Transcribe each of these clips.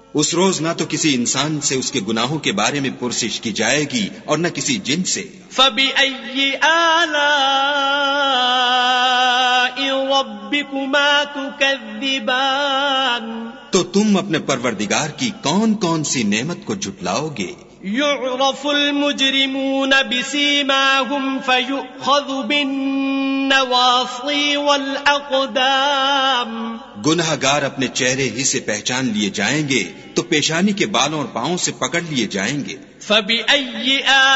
اس روز نہ تو کسی انسان سے اس کے گناہوں کے بارے میں پرسش کی جائے گی اور نہ کسی جن سے. فَبِأَيِّ آلَاءِ رَبِّكُمَا تُكَذِّبَانِ تو تم اپنے پروردگار کی کون کون سی نعمت کو جھٹلاؤ گے؟ يُعْرَفُ الْمُجْرِمُونَ بِسِيمَاهُمْ فَيُؤْخَذُ بِالنَّوَاصِي وَالْأَقْدَامِ گنہگار اپنے چہرے ہی سے پہچان لیے جائیں گے تو پیشانی کے بالوں اور پاؤں سے پکڑ لیے جائیں گے. فَبِأَيِّ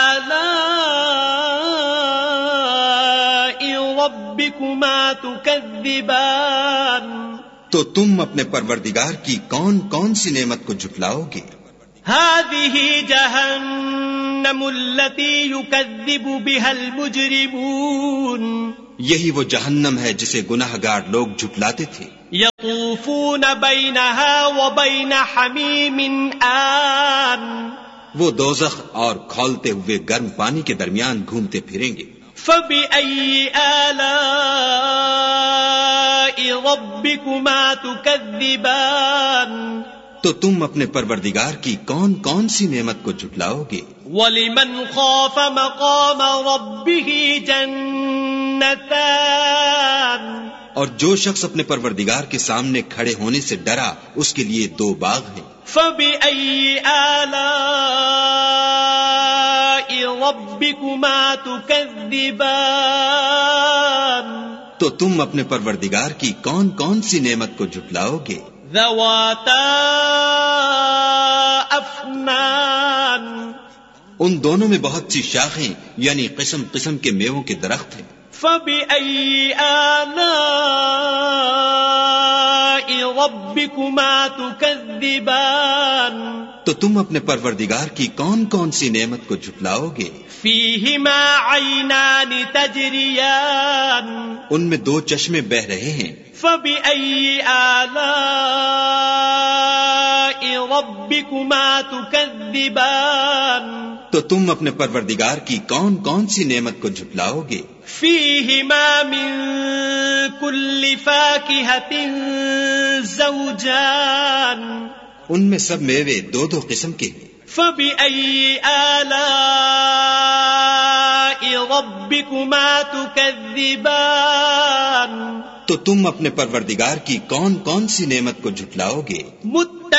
آلَاءِ رَبِّكُمَا تُكَذِّبَانِ تو تم اپنے پروردگار کی کون کون سی نعمت کو جھٹلاؤ گے؟ هذه جهنم التي يكذب بها المجرمون یہی وہ جہنم ہے جسے گناہگار لوگ جھٹلاتے تھے. يطوفون بينها وبين حميم آن وہ دوزخ اور کھولتے ہوئے گرم پانی کے درمیان گھومتے پھریں گے. فبأي آلاء ربكما تكذبان تو تم اپنے پروردگار کی کون کون سی نعمت کو جھٹلاؤ گے؟ وَلِمَنْ خَافَ مَقَامَ رَبِّهِ جَنَّتَانِ اور جو شخص اپنے پروردگار کے سامنے کھڑے ہونے سے ڈرا اس کے لیے 2 باغ ہیں. فَبِأَيِّ آلَاءِ رَبِّكُمَا تُكَذِّبَانِ تو تم اپنے پروردگار کی کون کون سی نعمت کو جھٹلاؤ گے؟ ذواتا افنان ان دونوں میں بہت سی شاخیں یعنی قسم قسم کے میووں کے درخت ہیں. فَبِأَيِّ آلَاءِ رَبِّكُمَا تُكَذِّبَانِ تو تم اپنے پروردگار کی کون کون سی نعمت کو جھٹلاؤ گے؟ فِيهِمَا عَيْنَانِ تَجْرِيَانِ ان میں 2 چشمے بہہ رہے ہیں. فَبِأَيِّ آلَاءِ رَبِّكُمَا تُكَذِّبَانِ تو تم اپنے پروردگار کی کون کون سی نعمت کو جھٹلاؤ گے؟ فِيهِمَا مِن كُلِّ فَاكِهَةٍ زَوْجَانِ ان میں سب میوے 2 قسم کے ہیں. فَبِأَيِّ آلَاءِ رَبِّكُمَا تُكَذِّبَانِ تو تم اپنے پروردگار کی کون کون سی نعمت کو جھٹلاؤ گے؟